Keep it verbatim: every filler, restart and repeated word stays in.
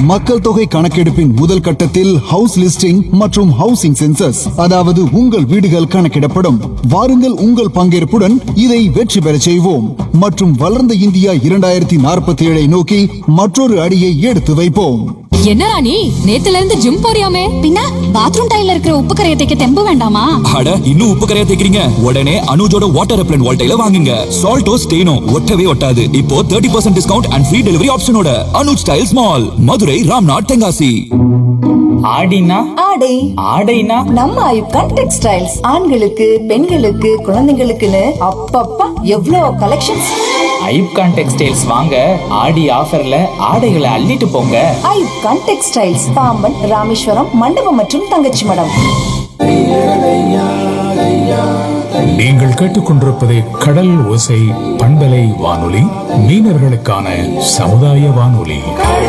மக்கள் தொகை கணக்கெடுப்பின் முதல் கட்டத்தில் ஹவுஸ் லிஸ்டிங் மற்றும் ஹவுசிங் சென்சஸ், அதாவது உங்கள் வீடுகள் கணக்கிடப்படும். வாருங்கள், உங்கள் பங்கேற்புடன் இதை வெற்றி பெற செய்வோம் மற்றும் வளர்ந்த இந்தியா இரண்டாயிரத்தி நாற்பத்தி ஏழை நோக்கி மற்றொரு அடியை எடுத்து வைப்போம். என்ன ராணி, நேத்துல இருந்து ஜிம் போறியாமே? பின்ன பாத்ரூம் டைல்ல இருக்கிற உப்பு கரையை தேக்க தெம்பு வேண்டாமா? அட, இன்னும் உப்பு கரையா தேக்கிறீங்க? உடனே அனுஜோட வாட்டர் ரெப்லண்ட் வால்டைல வாங்குங்க. சால்ட்டோ ஸ்டெயினோ ஒட்டவே ஒட்டாது. இப்போ முப்பது percent discount and free delivery ஆப்ஷனோட Anuj tiles mall, Madurai, Ramnath, Tenkasi. ஆடினா ஆடை ஆடைனா நம்ம ஐப்கான் டெக்ஸ்டைல்ஸ். ஆண்களுக்கு, பெண்களுக்கு, குழந்தைகளுக்குன்னு அப்பப்பா எவ்வளவு கலெக்ஷன்ஸ். ஐப்கான் டெக்ஸ்டைல்ஸ் வாங்க, ஆடி ஆஃபர்ல ஆடைகளை அள்ளிட்டு போங்க. ஐப்கான் டெக்ஸ்டைல்ஸ், பாம்பன், ராமேஸ்வரம், மண்டபம் மற்றும் தங்கச்சி மடம். நீங்கள் கேட்டுக்கொண்டிருப்பது கடல் ஓசை பண்பலை வானொலி, மீனவர்களுக்கான சமுதாய வானொலி.